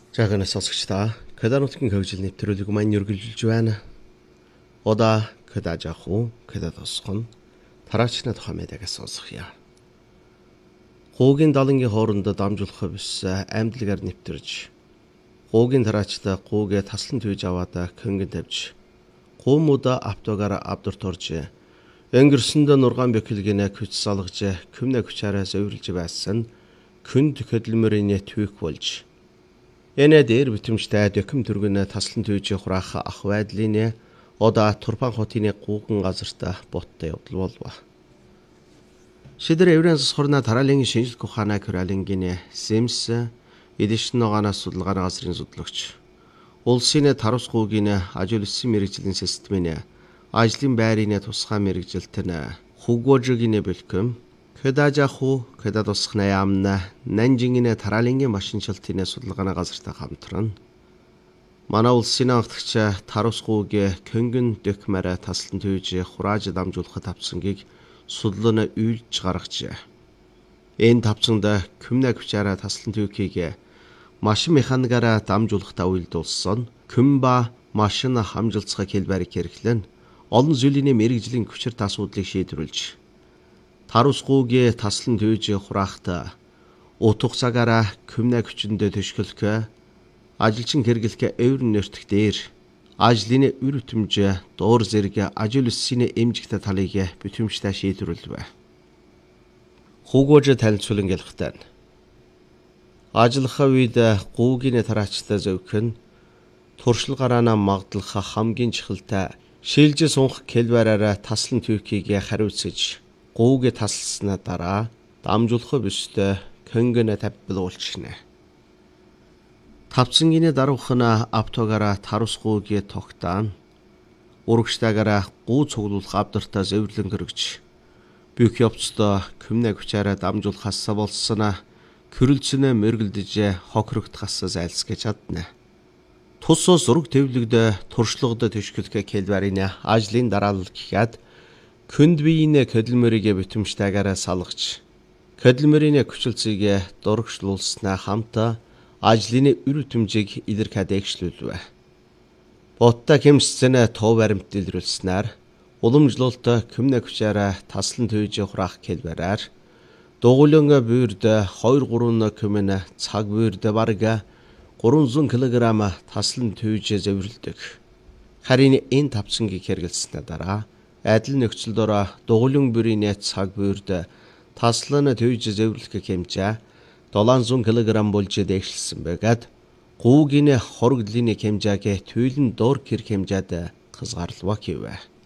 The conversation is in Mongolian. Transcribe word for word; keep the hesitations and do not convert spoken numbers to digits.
Жааганаас сонсогчдаа Каданутгийн хөгжил нэвтрүүлэг маань үргэлжилж байна. Ода кадажаху кадатосхон тараачны тухай мэдээс сонсгоё. Гуугийн далангийн хоорондоо дамжуулах бис амьдлагаар нэвтэрж гуугийн тараачтай гуугээ таслан түйж аваад көнгөн тавьж гуумуда автогаараа авдарт орж өнгөрсөндөө нургаан бэхлэгнэ хүч салгаж күмнэ хүчээрээ зөвөрлж байсан күнд хөдөлмөрийн түүх болж Энэ дээр битэмжтэй дөкөм төргөнө таслан түйж хураах ах байдлын ода турпан хотын гууган газартаа боттой явдал болов. Шидэр эврэнс хорна тараалын шинжилгээ ухааны Коралингийн Симс эдишн ногоонос судалгааны газрын судлаач. Улсын тарус гуугийн ажил өссөн мэрэгжлийн системийн ажлын байрын тусгай мэрэгжилтэн хугожгийн бэлхэм Кадажаху кадатосхна яамна Нанжингийн тараалын машиншилтын судалгааны газартай хамтран манай улсын анхдагч тарус гуугийн көнгөн докмара таслан түйж хурааж дамжуулахад тавцангийг судлааны үйлж гаргажээ. Энэ тавцанд күмнэ хүчээрээ таслан түйхийг машин механикаараа дамжуулахтаа үйлдүүлсэн күмба машин хамжилцах хэлбэрийг хэрэглэн олон зүйлийн мэрэгжлийн хүчээр асуудлыг шийдвэрлэж Тарус гуугийн таслан түйж хураахта утга цагаараа күмнэ хүчөндөө төшгөлөх ажилчин хэрэглэх эврэн нэртэх дээр ажлын үр өтөмж дуур зэрэг ажил өссийн эмжигтэй талыг бүтэмжтэй шийдвэрлэв. Хугож танилцуулан гэлхтэн ажиллах үед гуугийн тараачтай зөвхөн туршил гараана магадлах хамгийн чухалтай шилж сунх хэлбэрээр таслан түйхийг хариуцж гуугийн таслснаа дараа дамжуулах бүстэй көнгөнө тавьбуулчихна. Тавцангийн даруухна автогаараа тарус гуугийн тогтаан урагштаагаараа гуу цуглуулах авдартаа зөвлөн гэрэгч бүх явцдаа күмнэ хүчээрээ дамжуулахаас болсон körülцөнө мөргөлдөж хохирогдохоос зайлсгаж чадна. Тус зураг төвлөгдө туршлагад төшгөлөх хэлбэрийн ажлын дараалал гэхэд Күнд биеийн хөдөлмөрийг бүтэмжтэйгээр салгаж, хөдөлмөрийн хүчилцгийг дурагшлуулснаа хамт ажлын үр өтөмжийг илэрхийлж дэвшлүүлв. Ботта хэмсцэн тоо баримт илрүүлснээр уламжлалт күмнэ хүчээр таслан түйж хураах хэлбэрээр дугуйлан буурд хоёр гурван күмэн цаг буурд бараг гурван килограмм таслан түйж зөвөрлөдөг. Харин энэ тавцангийг хэрэглэснээр дараа адил нөхцөл дор дугуйлан бүрийн цаг буурд таслан түйж зөвөрлөх хэмжээ долоонзуун килограмм болж дэвшилсэн байгаад гуугийн хорогдлын хэмжээг түйлэн дор гэр хэмжээд хязгаарлав гэв.